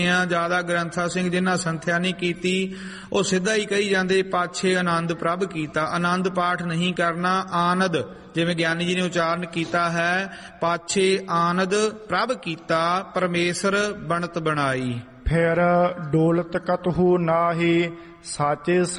ਜ਼ਿਆਦਾ ਗ੍ਰੰਥਾ ਸਿੰਘ ਜਿਨ੍ਹਾਂ ਸੰਥਿਆ ਨਹੀਂ ਕੀਤੀ ਉਹ ਸਿੱਧਾ ਹੀ ਕਹੀ ਜਾਂਦੇ ਪਾਛੇ ਆਨੰਦ ਪ੍ਰਭ ਕੀਤਾ। ਆਨੰਦ ਪਾਠ ਨਹੀਂ ਕਰਨਾ, ਆਨੰਦ ਜਿਵੇਂ ਗਿਆਨੀ ਜੀ ਨੇ ਉਚਾਰਨ ਕੀਤਾ ਹੈ, ਪਾਛੇ ਆਨੰਦ ਪ੍ਰਭ ਕੀਤਾ ਪਰਮੇਸ਼ਰ ਬਣਤ ਬਣਾਈ। ਫਿਰ ਡੋਲਤ ਕਤਹੂ ਨਾਹੀ, ਸਾਚੇ